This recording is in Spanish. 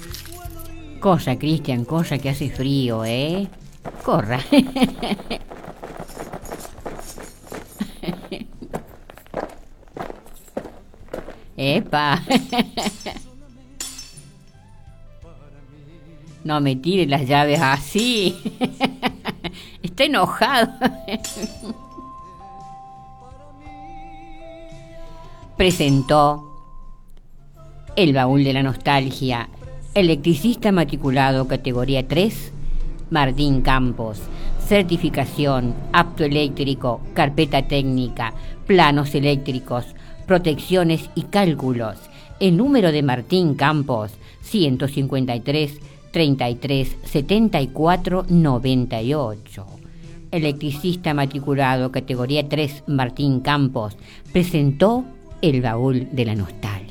Corra, Cristian, corra, que hace frío, ¿eh? Corra. ¡Epa! No me tire las llaves así. Está enojado. Presentó El Baúl de la Nostalgia, electricista matriculado categoría 3, Martín Campos. Certificación, apto eléctrico, carpeta técnica, planos eléctricos, protecciones y cálculos. El número de Martín Campos, 153 33 74 98. Electricista matriculado categoría 3, Martín Campos, presentó El Baúl de la Nostalgia.